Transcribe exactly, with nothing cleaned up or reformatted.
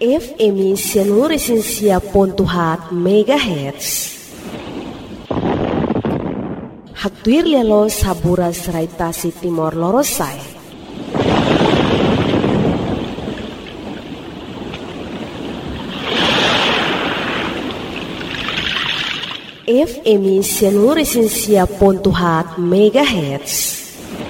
F M seluruh Resensia Pontuhat Megahertz. Haktuir lelo sabura seraitasi Timor Lorosai. F M seluruh Resensia Pontuhat Megahertz.